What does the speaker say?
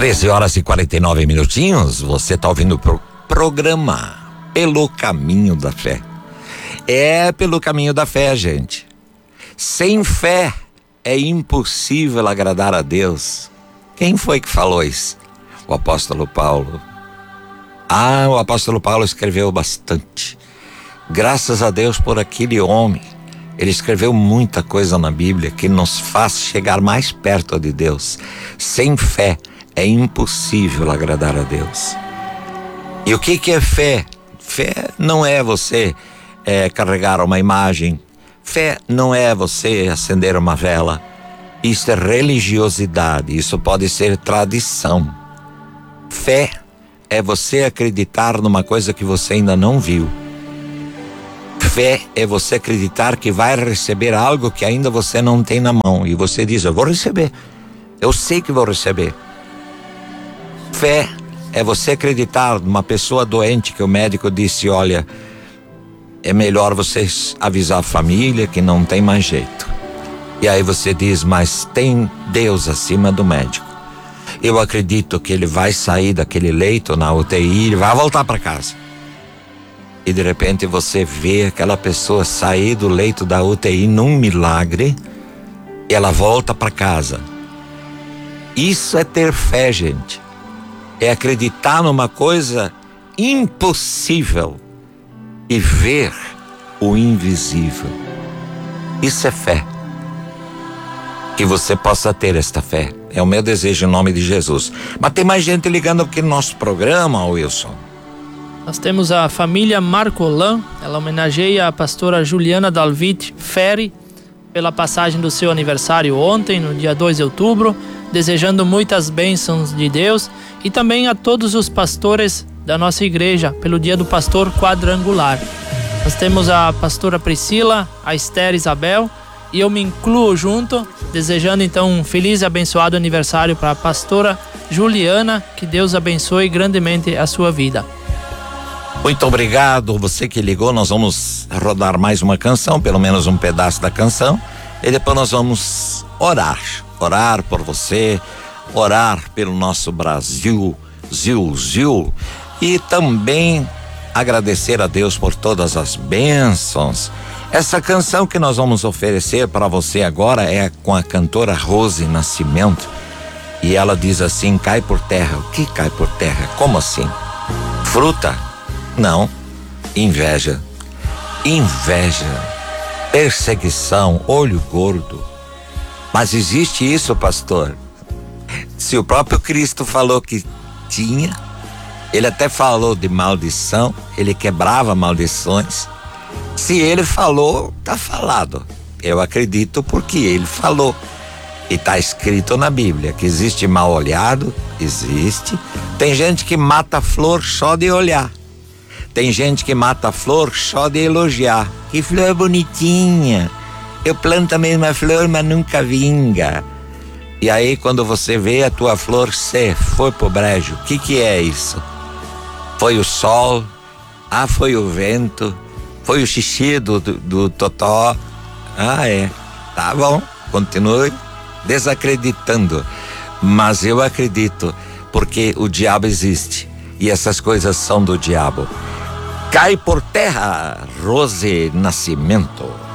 13h49. Você está ouvindo o programa Pelo Caminho da Fé. É pelo caminho da fé, gente. Sem fé é impossível agradar a Deus. Quem foi que falou isso? O apóstolo Paulo. O apóstolo Paulo escreveu bastante. Graças a Deus por aquele homem. Ele escreveu muita coisa na Bíblia que nos faz chegar mais perto de Deus. Sem fé é impossível agradar a Deus. E o que é fé? Fé não é você carregar uma imagem. Fé não é você acender uma vela. Isso é religiosidade. Isso pode ser tradição. Fé é você acreditar numa coisa que você ainda não viu. Fé é você acreditar que vai receber algo que ainda você não tem na mão. E você diz, eu vou receber. Eu sei que vou receber. Fé é você acreditar numa pessoa doente que o médico disse, olha, é melhor você avisar a família que não tem mais jeito. E aí você diz, mas tem Deus acima do médico. Eu acredito que ele vai sair daquele leito na UTI e vai voltar para casa. E de repente você vê aquela pessoa sair do leito da UTI num milagre e ela volta para casa. Isso é ter fé, gente. É acreditar numa coisa impossível e ver o invisível. Isso é fé. Que você possa ter esta fé. É o meu desejo em nome de Jesus. Mas tem mais gente ligando aqui no nosso programa, Wilson. Nós temos a família Marcolan. Ela homenageia a pastora Juliana Dalvit Ferri pela passagem do seu aniversário ontem, no dia 2 de outubro, desejando muitas bênçãos de Deus, e também a todos os pastores da nossa igreja pelo dia do pastor quadrangular. Nós temos a pastora Priscila, a Esther Isabel, e eu me incluo junto, desejando então um feliz e abençoado aniversário para a pastora Juliana, que Deus abençoe grandemente a sua vida. Muito obrigado, você que ligou. Nós vamos rodar mais uma canção, pelo menos um pedaço da canção, e depois nós vamos orar por você, orar pelo nosso Brasil, Zil, e também agradecer a Deus por todas as bênçãos. Essa canção que nós vamos oferecer para você agora é com a cantora Rose Nascimento, e ela diz assim, cai por terra. O que cai por terra? Como assim? Fruta? Não. Inveja, perseguição, olho gordo. Mas existe isso, pastor? Se o próprio Cristo falou que tinha, ele até falou de maldição, ele quebrava maldições. Se ele falou, tá falado. Eu acredito porque ele falou. E tá escrito na Bíblia que existe mal olhado, existe. Tem gente que mata a flor só de olhar. Tem gente que mata a flor só de elogiar. Que flor bonitinha. Eu planto a mesma flor, mas nunca vinga. E aí quando você vê a tua flor foi pro brejo, o que é isso? Foi o sol? Foi o vento? Foi o xixi do totó? Tá bom, continue desacreditando. Mas eu acredito, porque o diabo existe e essas coisas são do diabo. Cai por terra, Rose Nascimento.